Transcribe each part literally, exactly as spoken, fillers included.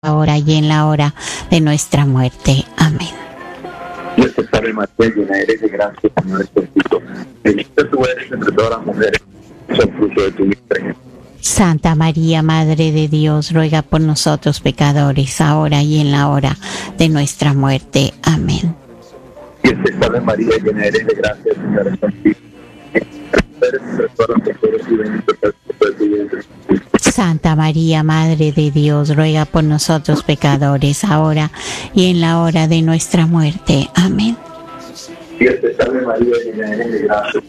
ahora y en la hora de nuestra muerte. Amén. Dios te salve María, llena eres de gracia, el Señor es contigo. Bendita tú eres entre todas las mujeres, y el fruto de tu vientre Jesús. Santa María, Madre de Dios, ruega por nosotros pecadores, ahora y en la hora de nuestra muerte. Amén. Dios te salve María, llena eres de gracia, el Señor es contigo. Bendita eres entre todas las mujeres y bendito es el fruto de tu vientre Jesús. Santa María, Madre de Dios, ruega por nosotros pecadores, ahora y en la hora de nuestra muerte. Amén. Dios te salve María, llena eres de gracia.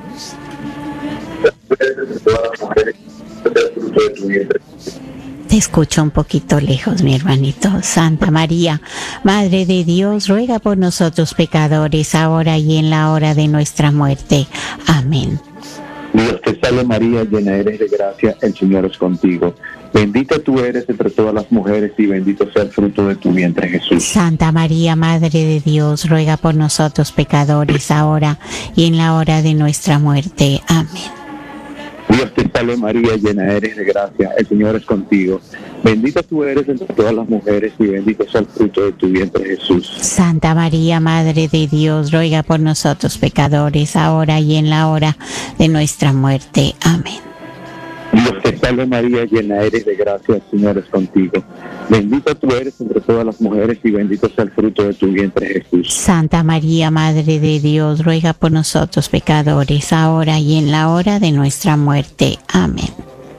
Tú eres entre todas las mujeres, y el fruto de tu vientre. Te escucho un poquito lejos, mi hermanito. Santa María, Madre de Dios, ruega por nosotros pecadores, ahora y en la hora de nuestra muerte. Amén. Dios te salve María, llena eres de gracia, el Señor es contigo. Bendita tú eres entre todas las mujeres y bendito sea el fruto de tu vientre Jesús. Santa María, Madre de Dios, ruega por nosotros pecadores, ahora y en la hora de nuestra muerte. Amén. Dios te salve María, llena eres de gracia, el Señor es contigo. Bendita tú eres entre todas las mujeres y bendito sea el fruto de tu vientre Jesús. Santa María, Madre de Dios, ruega por nosotros pecadores, ahora y en la hora de nuestra muerte. Amén. Dios te salve María, llena eres de gracia, el Señor es contigo. Bendita tú eres entre todas las mujeres y bendito sea el fruto de tu vientre Jesús. Santa María, Madre de Dios, ruega por nosotros pecadores, ahora y en la hora de nuestra muerte. Amén.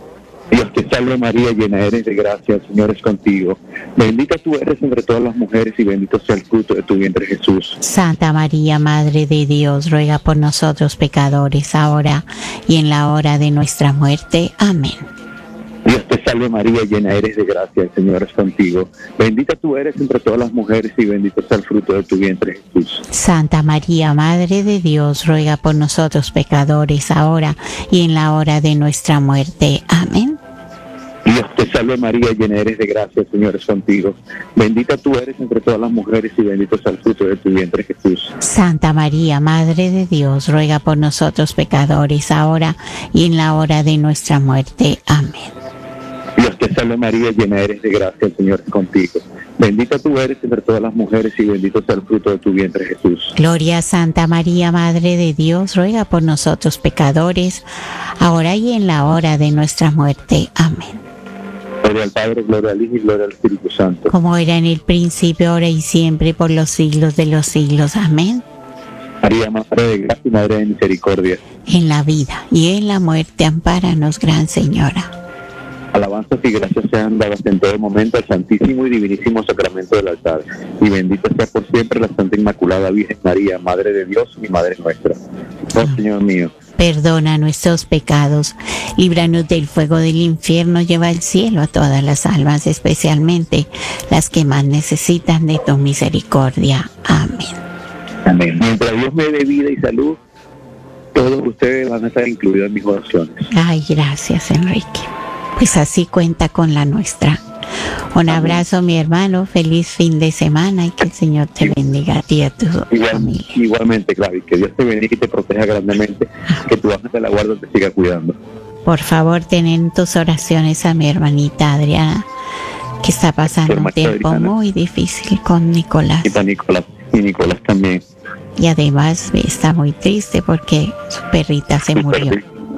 Dios te salve María, llena eres de gracia, el Señor es contigo. Bendita tú eres entre todas las mujeres y bendito sea el fruto de tu vientre Jesús. Santa María, Madre de Dios, ruega por nosotros pecadores, ahora y en la hora de nuestra muerte. Amén. Dios te salve María, llena eres de gracia, el Señor es contigo. Bendita tú eres entre todas las mujeres y bendito sea el fruto de tu vientre Jesús. Santa María, Madre de Dios, ruega por nosotros pecadores, ahora y en la hora de nuestra muerte. Amén. Dios te salve María, llena eres de gracia, el Señor es contigo. Bendita tú eres entre todas las mujeres y bendito sea el fruto de tu vientre Jesús. Santa María, Madre de Dios, ruega por nosotros pecadores, ahora y en la hora de nuestra muerte. Amén. Dios te salve María, llena eres de gracia, el Señor es contigo. Bendita tú eres entre todas las mujeres y bendito sea el fruto de tu vientre Jesús. Gloria a Santa María, Madre de Dios, ruega por nosotros pecadores, ahora y en la hora de nuestra muerte. Amén. Gloria al Padre, gloria al Hijo y gloria al Espíritu Santo. Como era en el principio, ahora y siempre, por los siglos de los siglos. Amén. María, Madre de gracia y Madre de misericordia. En la vida y en la muerte, ampáranos, Gran Señora. Alabanzas y gracias sean dadas en todo momento al Santísimo y Divinísimo Sacramento del altar. Y bendita sea por siempre la Santa Inmaculada Virgen María, Madre de Dios y Madre nuestra. Oh Señor mío, perdona nuestros pecados, líbranos del fuego del infierno, lleva al cielo a todas las almas, especialmente las que más necesitan de tu misericordia. Amén. Amén. Mientras Dios me dé vida y salud, todos ustedes van a estar incluidos en mis oraciones. Ay, gracias, Enrique. Pues así cuenta con la nuestra. Un Amén. Abrazo, mi hermano. Feliz fin de semana y que el Señor te bendiga a ti y a tu Igual, familia. igualmente, Clavi, que Dios te bendiga y te proteja grandemente, que tu ángel de la guarda te siga cuidando. Por favor, ten en tus oraciones a mi hermanita Adriana, que está pasando un Hermanita tiempo Adriana. muy difícil con Nicolás. Y para Nicolás, y Nicolás también. Y además está muy triste porque su perrita se murió.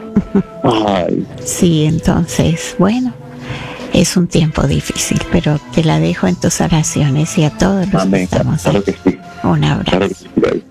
Ay, Sí, entonces, bueno, es un tiempo difícil, pero te la dejo en tus oraciones y a todos los amén. que estamos Claro ahí. que sí. Un abrazo. Claro que sí, Clavi.